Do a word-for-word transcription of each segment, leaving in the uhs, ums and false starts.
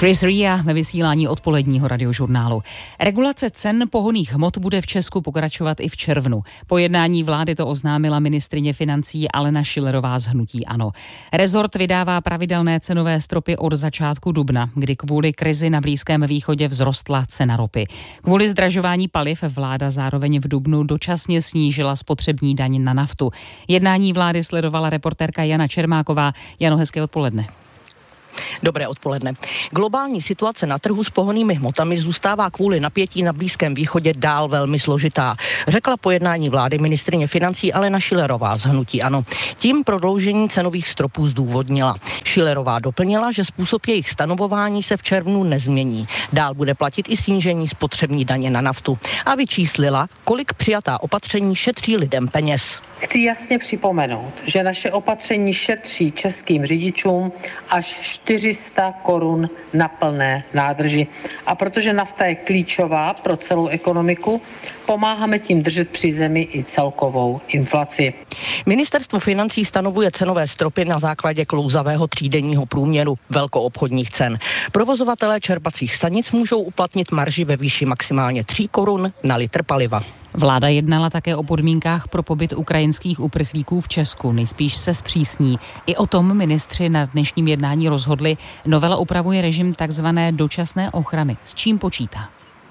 Chris Ria ve vysílání odpoledního radiožurnálu. Regulace cen pohonných hmot bude v Česku pokračovat i v červnu. Po jednání vlády to oznámila ministryně financí Alena Schillerová z hnutí ANO. Rezort vydává pravidelné cenové stropy od začátku dubna, kdy kvůli krizi na Blízkém východě vzrostla cena ropy. Kvůli zdražování paliv vláda zároveň v dubnu dočasně snížila spotřební daň na naftu. Jednání vlády sledovala reportérka Jana Čermáková. Jano, hezké odpoledne. Dobré odpoledne. Globální situace na trhu s pohonnými hmotami zůstává kvůli napětí na Blízkém východě dál velmi složitá, řekla po jednání vlády ministryně financí Alena Schillerová z hnutí ANO. Tím prodloužení cenových stropů zdůvodnila. Schillerová doplnila, že způsob jejich stanovování se v červnu nezmění. Dál bude platit i snížení spotřební daně na naftu. A vyčíslila, kolik přijatá opatření šetří lidem peněz. Chci jasně připomenout, že naše opatření šetří českým řidičům až čtyři sta korun na plné nádrži. A protože nafta je klíčová pro celou ekonomiku, pomáháme tím držet při zemi i celkovou inflaci. Ministerstvo financí stanovuje cenové stropy na základě klouzavého třídenního průměru velkoobchodních cen. Provozovatelé čerpacích stanic můžou uplatnit marži ve výši maximálně tří korun na litr paliva. Vláda jednala také o podmínkách pro pobyt ukrajinských uprchlíků v Česku. Nejspíš se zpřísní. I o tom ministři na dnešním jednání rozhodli. Novela upravuje režim takzvané dočasné ochrany. S čím počítá?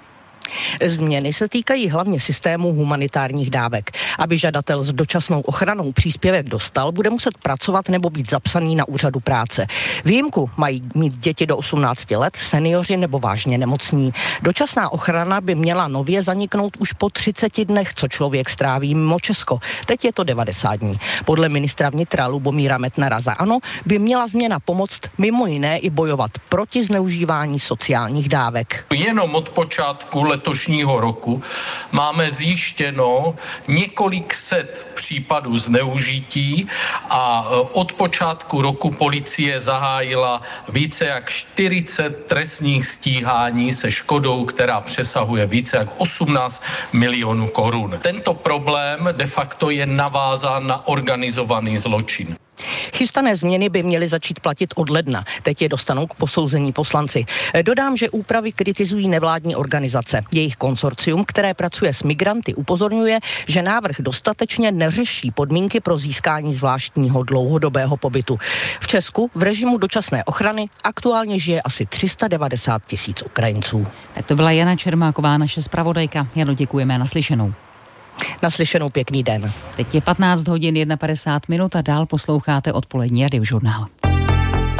Změny se týkají hlavně systému humanitárních dávek. Aby žadatel s dočasnou ochranou příspěvek dostal, bude muset pracovat nebo být zapsaný na úřadu práce. Výjimku mají mít děti do osmnácti let, seniori nebo vážně nemocní. Dočasná ochrana by měla nově zaniknout už po třiceti dnech, co člověk stráví mimo Česko. Teď je to devadesát dní. Podle ministra vnitra Lubomíra Metnara za ANO by měla změna pomoct mimo jiné i bojovat proti zneužívání sociálních dávek. Jenom od počátku letošního roku máme zjištěno několik set případů zneužití a od počátku roku policie zahájila více jak čtyřicet trestních stíhání se škodou, která přesahuje více jak osmnáct milionů korun. Tento problém de facto je navázán na organizovaný zločin. Chystané změny by měly začít platit od ledna. Teď je dostanou k posouzení poslanci. Dodám, že úpravy kritizují nevládní organizace. Jejich konsorcium, které pracuje s migranty, upozorňuje, že návrh dostatečně neřeší podmínky pro získání zvláštního dlouhodobého pobytu. V Česku v režimu dočasné ochrany aktuálně žije asi tři sta devadesát tisíc Ukrajinců. Tak to byla Jana Čermáková, naše zpravodajka. Jano, děkujeme, naslyšenou. Naslyšenou, pěkný den. Teď je patnáct hodin padesát jedna minut a dál posloucháte odpolední radiožurnál.